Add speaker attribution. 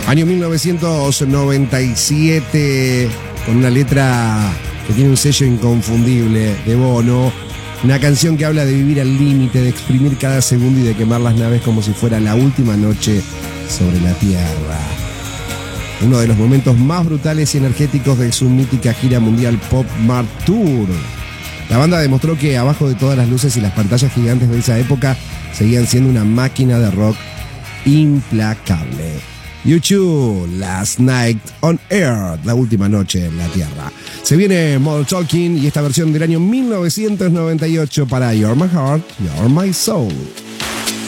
Speaker 1: Año 1997, con una letra que tiene un sello inconfundible de Bono. Una canción que habla de vivir al límite, de exprimir cada segundo y de quemar las naves como si fuera la última noche sobre la Tierra. Uno de los momentos más brutales y energéticos de su mítica gira mundial Pop Mart Tour. La banda demostró que abajo de todas las luces y las pantallas gigantes de esa época seguían siendo una máquina de rock implacable. U2, Last Night on Earth, la última noche en la Tierra. Se viene Modern Talking y esta versión del año 1998 para You're My Heart, You're My Soul.